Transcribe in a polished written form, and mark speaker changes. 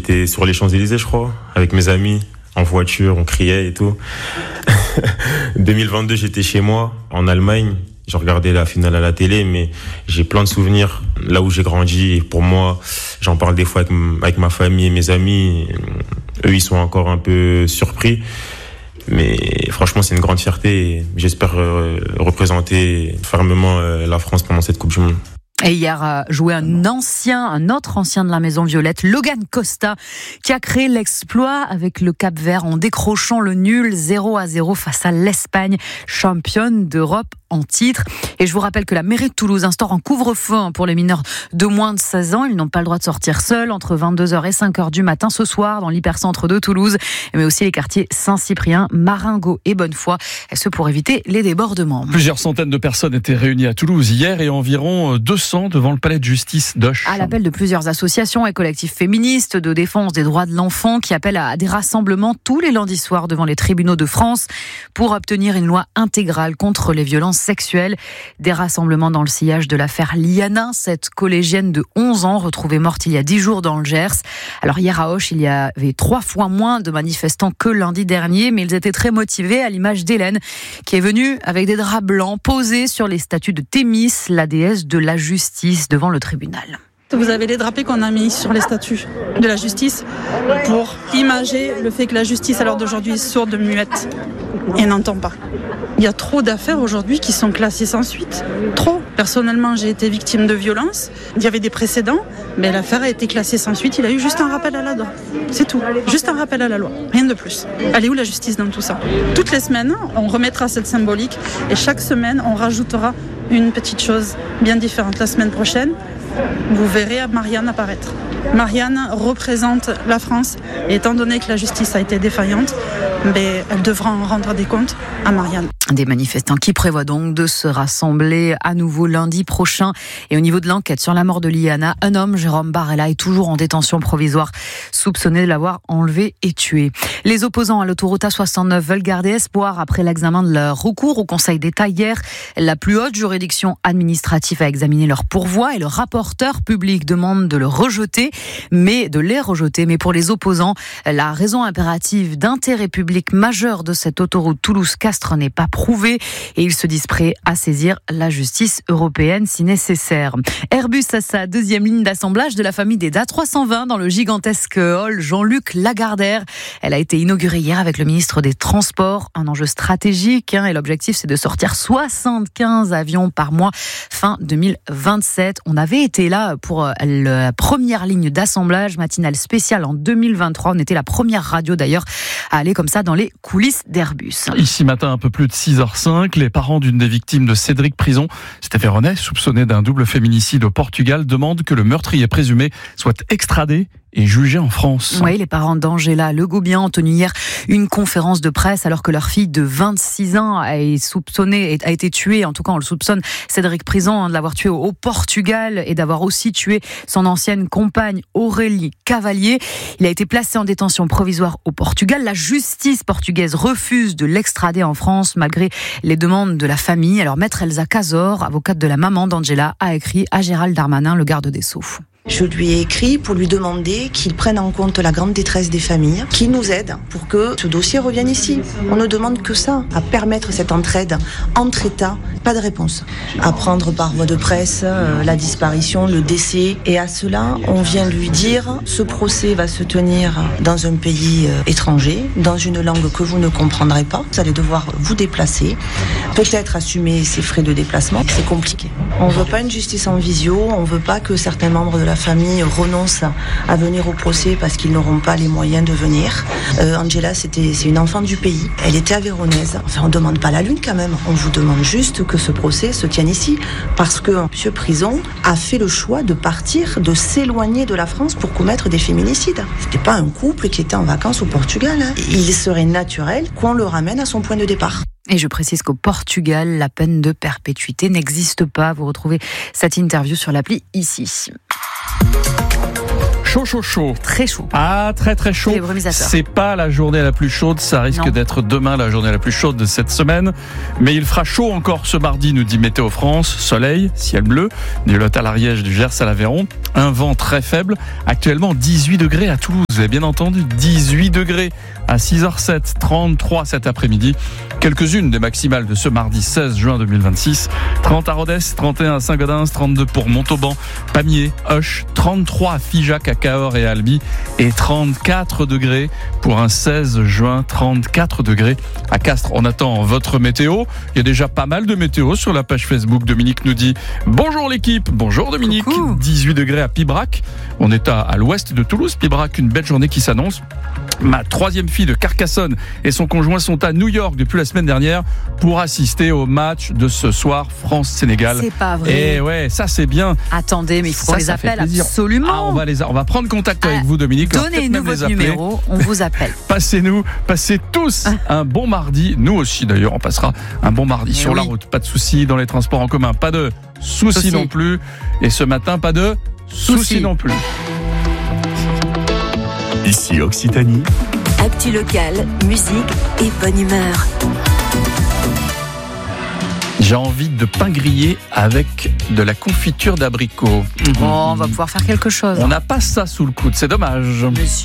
Speaker 1: J'étais sur les Champs-Élysées, je crois, avec mes amis, en voiture, on criait et tout. 2022, j'étais chez moi, en Allemagne. Je regardais la finale à la télé, mais j'ai plein de souvenirs là où j'ai grandi. Et pour moi, j'en parle des fois avec ma famille et mes amis. Eux, ils sont encore un peu surpris. Mais franchement, c'est une grande fierté. Et j'espère représenter fermement la France pendant cette Coupe du Monde.
Speaker 2: Et hier a joué un autre ancien de la Maison Violette, Logan Costa, qui a créé l'exploit avec le Cap-Vert en décrochant le nul 0-0 face à l'Espagne, championne d'Europe en titre. Et je vous rappelle que la mairie de Toulouse instaure un couvre-feu pour les mineurs de moins de 16 ans. Ils n'ont pas le droit de sortir seuls entre 22h et 5h du matin ce soir dans l'hypercentre de Toulouse, mais aussi les quartiers Saint-Cyprien, Marengo et Bonnefoy, et ce pour éviter les débordements.
Speaker 3: Plusieurs centaines de personnes étaient réunies à Toulouse hier et environ 200 devant le palais de justice d'Auch.
Speaker 2: À l'appel de plusieurs associations et collectifs féministes de défense des droits de l'enfant qui appellent à des rassemblements tous les lundis soirs devant les tribunaux de France pour obtenir une loi intégrale contre les violences sexuelles. Des rassemblements dans le sillage de l'affaire Liana, cette collégienne de 11 ans retrouvée morte il y a 10 jours dans le Gers. Alors hier à Auch, il y avait 3 fois moins de manifestants que lundi dernier, mais ils étaient très motivés, à l'image d'Hélène, qui est venue avec des draps blancs posés sur les statues de Thémis, la déesse de la justice, devant le tribunal.
Speaker 4: Vous avez les drapés qu'on a mis sur les statues de la justice pour imager le fait que la justice à l'heure d'aujourd'hui est sourde, muette et n'entend pas. Il y a trop d'affaires aujourd'hui qui sont classées sans suite. Trop. Personnellement, j'ai été victime de violences. Il y avait des précédents, mais l'affaire a été classée sans suite. Il a eu juste un rappel à la loi. C'est tout. Juste un rappel à la loi. Rien de plus. Elle est où la justice dans tout ça ? Toutes les semaines, on remettra cette symbolique et chaque semaine, on rajoutera une petite chose bien différente. La semaine prochaine, vous verrez Marianne apparaître. Marianne représente la France et étant donné que la justice a été défaillante, elle devra en rendre des comptes à Marianne.
Speaker 2: Des manifestants qui prévoient donc de se rassembler à nouveau lundi prochain. Et au niveau de l'enquête sur la mort de Liana, un homme, Jérôme Barella, est toujours en détention provisoire, soupçonné de l'avoir enlevé et tué. Les opposants à l'autoroute A69 veulent garder espoir après l'examen de leur recours au Conseil d'État hier. La plus haute juridiction administrative a examiné leur pourvoi et le rapporteur public demande de les rejeter. Mais pour les opposants, la raison impérative d'intérêt public majeur de cette autoroute Toulouse-Castres n'est pas prouvée et ils se disent prêts à saisir la justice européenne si nécessaire. Airbus a sa deuxième ligne d'assemblage de la famille des A320 dans le gigantesque hall Jean-Luc Lagardère. Elle a été inaugurée hier avec le ministre des Transports, un enjeu stratégique et l'objectif c'est de sortir 75 avions par mois fin 2027. On avait été là pour la première ligne d'assemblage matinale spéciale en 2023. On était la première radio d'ailleurs à aller comme ça dans les coulisses d'Airbus.
Speaker 3: Ici matin, un peu plus de 6h05, les parents d'une des victimes de Cédric Prison, c'était Véronais, soupçonné d'un double féminicide au Portugal, demandent que le meurtrier présumé soit extradé et jugé en France.
Speaker 2: Oui, les parents d'Angela Le Gaubian ont tenu hier une conférence de presse alors que leur fille de 26 ans a été tuée, en tout cas on le soupçonne, Cédric Prison, de l'avoir tué au Portugal et d'avoir aussi tué son ancienne compagne Aurélie Cavalier. Il a été placé en détention provisoire au Portugal. La justice portugaise refuse de l'extrader en France malgré les demandes de la famille. Alors maître Elsa Cazor, avocate de la maman d'Angela, a écrit à Gérald Darmanin, le garde des Sceaux.
Speaker 5: Je lui ai écrit pour lui demander qu'il prenne en compte la grande détresse des familles, qu'il nous aide pour que ce dossier revienne ici. On ne demande que ça, à permettre cette entraide entre États. Pas de réponse. Apprendre par voie de presse la disparition, le décès. Et à cela, on vient lui dire, ce procès va se tenir dans un pays étranger, dans une langue que vous ne comprendrez pas. Vous allez devoir vous déplacer, peut-être assumer ses frais de déplacement. C'est compliqué. On ne veut pas une justice en visio, on ne veut pas que certains membres de la famille renoncent à venir au procès parce qu'ils n'auront pas les moyens de venir. Angela, c'est une enfant du pays. Elle était avéronaise. Enfin, on ne demande pas la lune quand même. On vous demande juste que ce procès se tienne ici. Parce que M. Prison a fait le choix de partir, de s'éloigner de la France pour commettre des féminicides. C'était pas un couple qui était en vacances au Portugal. Il serait naturel qu'on le ramène à son point de départ.
Speaker 2: Et je précise qu'au Portugal, la peine de perpétuité n'existe pas. Vous retrouvez cette interview sur l'appli ici.
Speaker 3: Chaud.
Speaker 2: Très chaud.
Speaker 3: Ah, très chaud. C'est pas la journée la plus chaude, ça risque d'être demain la journée la plus chaude de cette semaine. Mais il fera chaud encore ce mardi, nous dit Météo France. Soleil, ciel bleu, du Lot à l'Ariège, du Gers à l'Aveyron. Un vent très faible, actuellement 18 degrés à Toulouse. vous avez bien entendu, 18 degrés à 6h07, 33 cet après-midi. Quelques-unes des maximales de ce mardi 16 juin 2026. 30 à Rodez, 31 à Saint-Gaudens, 32 pour Montauban, Pamiers, Auch, 33 à Figeac, à Cahors et à Albi et 34 degrés pour un 16 juin, 34 degrés à Castres. On attend votre météo. Il y a déjà pas mal de météo sur la page Facebook. Dominique nous dit bonjour l'équipe. Bonjour Dominique.
Speaker 2: Coucou.
Speaker 3: 18 degrés à Pibrac. On est à l'ouest de Toulouse. Pibrac, une belle journée qui s'annonce. Ma troisième fille de Carcassonne et son conjoint sont à New York depuis la semaine dernière pour assister au match de ce soir France-Sénégal.
Speaker 2: C'est pas vrai.
Speaker 3: Et ouais, ça c'est bien.
Speaker 2: Attendez, mais il faut qu'on les
Speaker 3: Ça fait
Speaker 2: appelle
Speaker 3: plaisir.
Speaker 2: absolument.
Speaker 3: On va prendre contact avec vous, Dominique. On va peut-être
Speaker 2: Donnez-nous
Speaker 3: même les
Speaker 2: votre
Speaker 3: appeler.
Speaker 2: numéro, on vous appelle.
Speaker 3: Passez tous un bon mardi. Nous aussi d'ailleurs, on passera un bon mardi sur la route. Pas de soucis dans les transports en commun, pas de soucis non plus. Et ce matin, pas de soucis non plus.
Speaker 6: Ici Occitanie.
Speaker 7: Actu locale, musique et bonne humeur.
Speaker 3: J'ai envie de pain grillé avec de la confiture d'abricot.
Speaker 2: Bon, on va pouvoir faire quelque chose.
Speaker 3: On n'a pas ça sous le coude, c'est dommage.
Speaker 2: Monsieur.